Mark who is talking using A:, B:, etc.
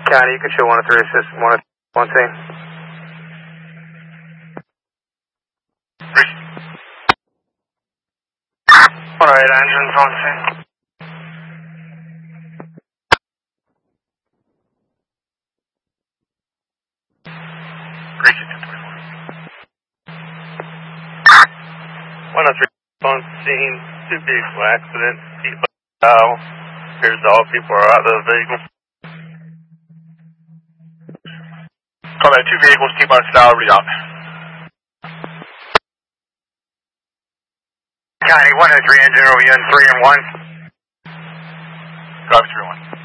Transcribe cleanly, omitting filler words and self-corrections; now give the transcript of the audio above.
A: County, you can show 103 assist, 1 scene. Alright, engines on scene.
B: Reach it to 21. 103 on scene, 2 vehicle accident, seatbelt valve. Here's all people are out of the vehicle.
C: Call that 2 vehicles, T-bar style, read out.
A: County, 103 engine, are we in 3 and 1?
C: Drive 3 and 1.